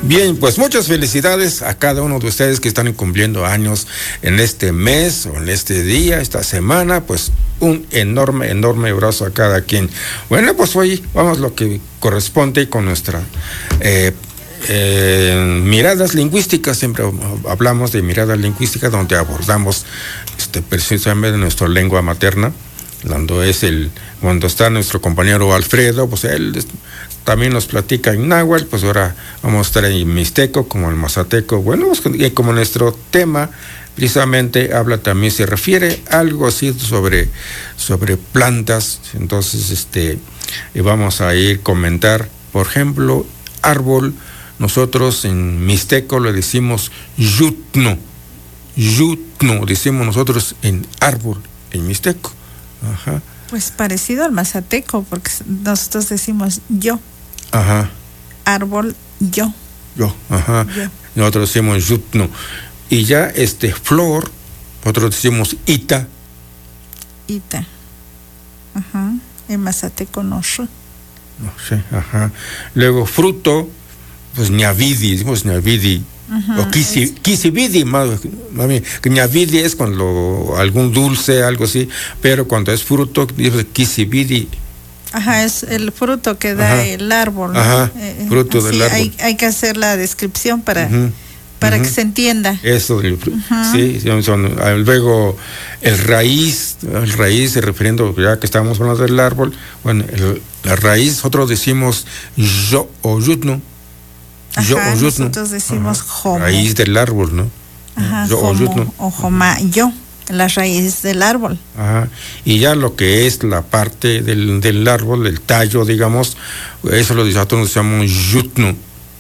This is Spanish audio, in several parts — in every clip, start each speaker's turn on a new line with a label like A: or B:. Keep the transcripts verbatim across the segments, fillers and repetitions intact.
A: Bien, pues muchas felicidades a cada uno de ustedes que están cumpliendo años en este mes o en este día, esta semana. Pues un enorme, enorme abrazo a cada quien. Bueno, pues hoy vamos a lo que corresponde con nuestra eh, eh, miradas lingüísticas. Siempre hablamos de miradas lingüísticas, donde abordamos este, precisamente nuestra lengua materna. Cuando es el, cuando está nuestro compañero Alfredo, pues él también nos platica en náhuatl. Pues ahora vamos a estar en mixteco, como el mazateco. Bueno, pues como nuestro tema precisamente habla también, se refiere a algo así sobre, sobre plantas. Entonces, este, vamos a ir a comentar, por ejemplo, árbol. Nosotros en mixteco le decimos yutno. Yutno, decimos nosotros en árbol, en mixteco. Ajá.
B: Pues parecido al mazateco, porque nosotros decimos yo.
A: Ajá.
B: Árbol, yo.
A: Yo, ajá. Yo. Nosotros decimos yutno. Y ya este flor, nosotros decimos ita.
B: Ita. Ajá. En mazateco no sé.
A: No sé, ajá. Luego fruto, pues ñavidi, decimos ñavidi. Uh-huh, o kisi, kisibidi, mami, ñavidi es cuando algún dulce, algo así, pero cuando es fruto, dice kisibidi.
B: Ajá, es el fruto que da, ajá, el árbol, ¿no?
A: Ajá, eh, fruto del árbol.
B: Hay, hay que hacer la descripción para, uh-huh, para uh-huh, que se entienda.
A: Eso, uh-huh, sí, son, luego el raíz, el raíz, refiriendo, ya que estamos hablando del árbol, bueno, el, la raíz, nosotros decimos yo o yutno.
B: Ajá, yo, o nosotros decimos jomo.
A: Raíz del árbol, ¿no?
B: Ajá, yo, jomo, o, ¿no? O joma, yo, la raíz del árbol.
A: Ajá, y ya lo que es la parte del, del árbol, el tallo, digamos, eso lo nosotros llamamos yutno.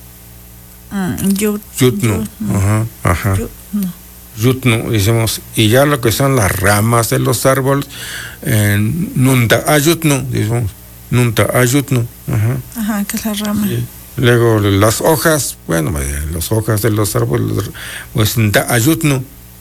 B: Mm, yut,
A: yutno. Yutno, ajá, ajá. Yutno. Yutno, decimos, y ya lo que son las ramas de los árboles, eh, nunta ayutno, decimos, nunta ayutno. Ajá.
B: Ajá, que es la rama. Sí.
A: Luego las hojas, bueno, las hojas de los árboles, pues da ayutno,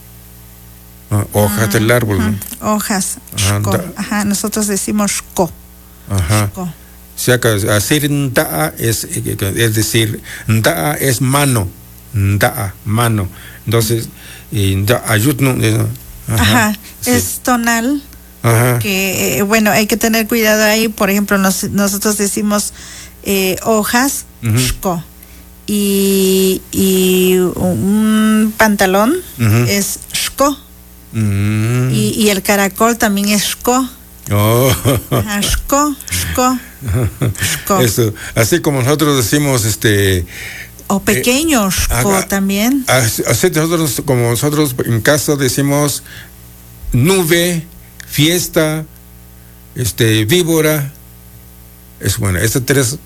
A: ah, hojas uh-huh, del árbol, uh-huh,
B: ¿no? Hojas, ajá, da, ajá, nosotros decimos shko.
A: Ajá. Shko. O sea que decir da es, es decir, da es mano, da, mano. Entonces, y da ayutno,
B: ajá, ajá, sí, es tonal. Ajá. Que, eh, bueno, hay que tener cuidado ahí. Por ejemplo, nos, nosotros decimos eh, hojas, uh-huh, shko, y, y un pantalón, uh-huh, es shko, uh-huh, y, y el caracol también es shko.
A: Oh.
B: Ajá, shko, shko, shko.
A: Eso, así como nosotros decimos, este...
B: O pequeño, eh, shko, haga, también.
A: Así nosotros, como nosotros en casa decimos nube, fiesta, este, víbora. Es bueno, estas tres